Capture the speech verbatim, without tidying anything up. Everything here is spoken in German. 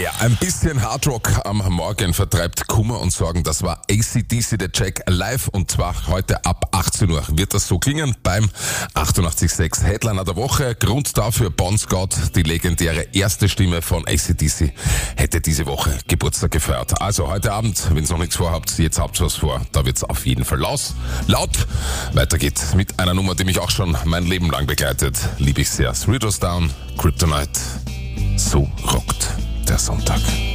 Ja, ein bisschen Hardrock am Morgen vertreibt Kummer und Sorgen. Das war A C D C The Jack live und zwar heute ab achtzehn Uhr wird das so klingen beim achtundachtzig Komma sechs Headliner der Woche. Grund dafür, Bon Scott, die legendäre erste Stimme von A C D C, hätte diese Woche Geburtstag gefeiert. Also heute Abend, wenn ihr noch nichts vorhabt, jetzt habt ihr was vor, da wird's auf jeden Fall laut. laut. Weiter geht's mit einer Nummer, die mich auch schon mein Leben lang begleitet. Liebe ich sehr. Three Doors Down, Kryptonite. So rockt der Sonntag.